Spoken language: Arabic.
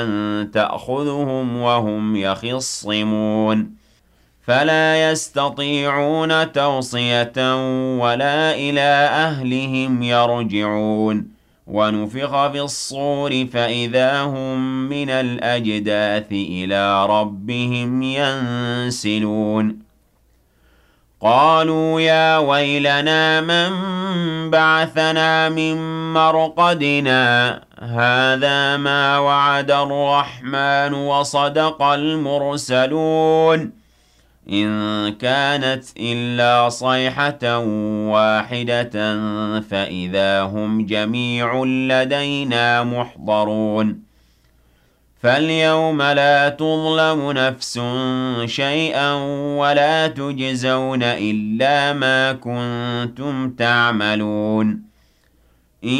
تأخذهم وهم يخصمون فلا يستطيعون توصية ولا إلى أهلهم يرجعون ونفخ في الصور فإذا هم من الأجداث إلى ربهم ينسلون قالوا يا ويلنا من بعثنا من مرقدنا هذا ما وعد الرحمن وصدق المرسلون إن كانت إلا صيحة واحدة فإذا هم جميع لدينا محضرون فاليوم لا تظلم نفس شيئا ولا تجزون إلا ما كنتم تعملون